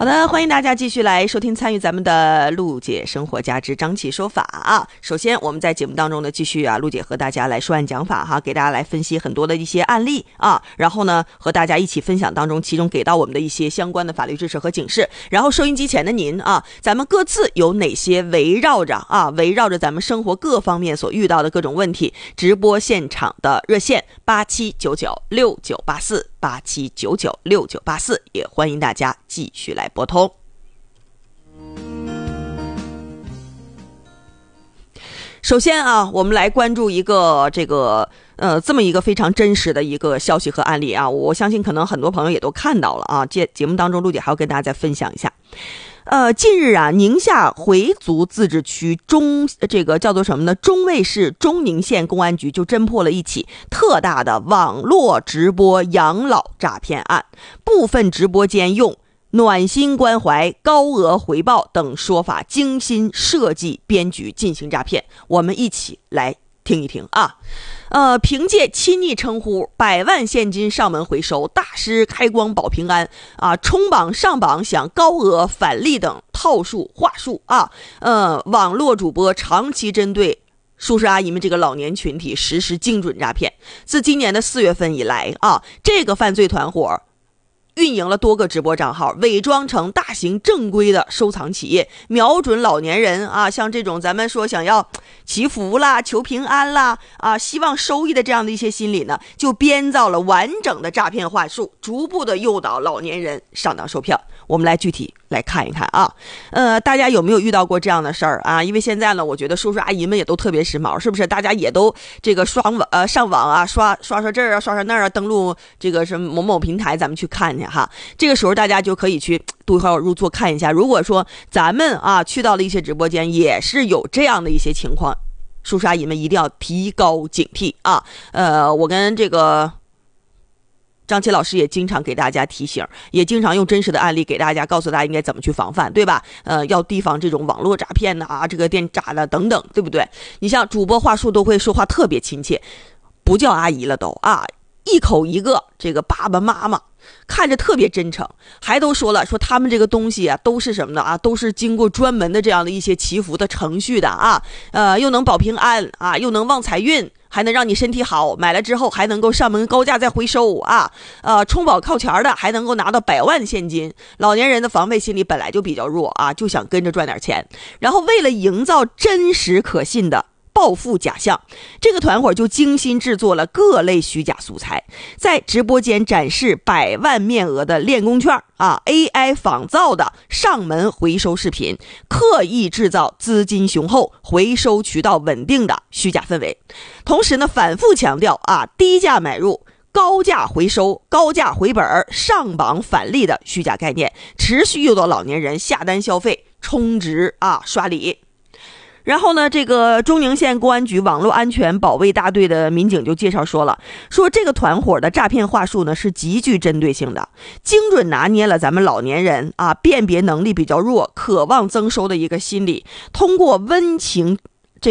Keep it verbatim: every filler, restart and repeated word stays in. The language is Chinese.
好的，欢迎大家继续来收听参与咱们的陆姐生活家之张琪说法啊。首先我们在节目当中呢继续啊，陆姐和大家来说案讲法哈，给大家来分析很多的一些案例啊，然后呢和大家一起分享当中其中给到我们的一些相关的法律知识和警示。然后收音机前的您啊，咱们各自有哪些围绕着啊围绕着咱们生活各方面所遇到的各种问题，直播现场的热线八七九九六九八四八七九九六九八四，也欢迎大家继续来拨通。首先啊，我们来关注一个这个呃这么一个非常真实的一个消息和案例啊，我相信可能很多朋友也都看到了啊。节节目当中，陆姐还要跟大家再分享一下。呃，近日啊，宁夏回族自治区中这个叫做什么呢？中卫市中宁县公安局就侦破了一起特大的网络直播养老诈骗案，部分直播间用暖心关怀、高额回报等说法精心设计编局进行诈骗。我们一起来听一听啊。呃，凭借亲昵称呼、百万现金上门回收、大师开光保平安啊、冲榜上榜享高额返利等套数话术啊，呃，网络主播长期针对叔叔阿姨们这个老年群体实施精准诈骗。自今年的四月份以来啊，这个犯罪团伙运营了多个直播账号，伪装成大型正规的收藏企业，瞄准老年人啊，像这种咱们说想要祈福啦、求平安啦啊，希望收益的这样的一些心理呢，就编造了完整的诈骗话术，逐步的诱导老年人上当受骗。我们来具体来看一看啊，呃，大家有没有遇到过这样的事儿啊？因为现在呢，我觉得叔叔阿姨们也都特别时髦，是不是？大家也都这个刷网呃上网啊，刷刷刷这儿啊，刷刷那儿啊，登录这个什么某某平台，咱们去看去哈。这个时候大家就可以去对号入座看一下，如果说咱们啊去到了一些直播间，也是有这样的一些情况，叔叔阿姨们一定要提高警惕啊。呃，我跟这个张琪老师也经常给大家提醒，也经常用真实的案例给大家告诉大家应该怎么去防范，对吧？呃，要提防这种网络诈骗呐、啊，这个电诈的等等，对不对？你像主播话术都会说话特别亲切，不叫阿姨了都啊，一口一个这个爸爸妈妈，看着特别真诚，还都说了说他们这个东西啊都是什么呢啊，都是经过专门的这样的一些祈福的程序的啊，呃，又能保平安啊，又能旺财运，还能让你身体好，买了之后还能够上门高价再回收啊，呃，充饱靠前的还能够拿到百万现金。老年人的防备心理本来就比较弱啊，就想跟着赚点钱，然后为了营造真实可信的暴富假象，这个团伙就精心制作了各类虚假素材，在直播间展示百万面额的练功券啊 ，A I 仿造的上门回收视频，刻意制造资金雄厚、回收渠道稳定的虚假氛围。同时呢，反复强调啊，低价买入、高价回收、高价回本、上榜返利的虚假概念，持续诱导老年人下单消费、充值啊、刷礼。然后呢，这个中宁县公安局网络安全保卫大队的民警就介绍说了，说这个团伙的诈骗话术呢是极具针对性的，精准拿捏了咱们老年人啊辨别能力比较弱、渴望增收的一个心理，通过温情